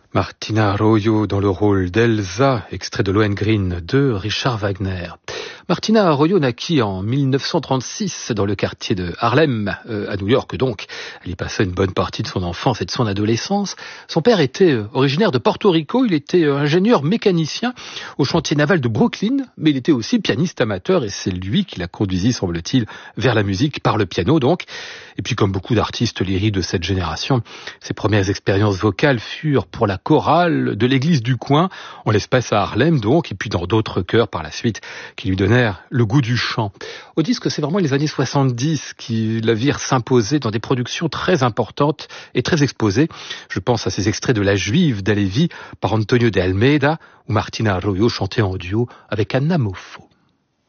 Martina Arroyo dans le rôle d'Elsa, extrait de Lohengrin de Richard Wagner. Martina Arroyo naquit en 1936 dans le quartier de Harlem, à New York donc. Elle y passait une bonne partie de son enfance et de son adolescence. Son père était originaire de Porto Rico, il était ingénieur mécanicien au chantier naval de Brooklyn, mais il était aussi pianiste amateur et c'est lui qui la conduisit, semble-t-il, vers la musique, par le piano donc. Et puis comme beaucoup d'artistes lyriques de cette génération, ses premières expériences vocales furent pour la chorale de l'église du coin, en l'espèce à Harlem donc, et puis dans d'autres chœurs par la suite qui lui donnèrent le goût du chant. On dit que c'est vraiment les années 70 qui la virent s'imposer dans des productions très importantes et très exposées. Je pense à ces extraits de La Juive d'Alevi par Antonio de Almeida, où Martina Arroyo chantait en duo avec Anna Moffo.